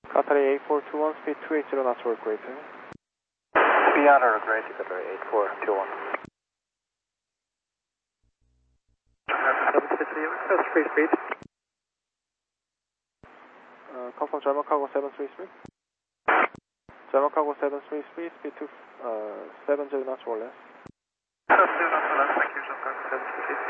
Qatari 8421, speed 280 knots, work rating. Beyond order, great. Qatari 8421. 750, free speed. Confirm German Cargo 733. German Cargo 733, speed 70 knots or less. 70 knots or less, thank you, German Cargo 733.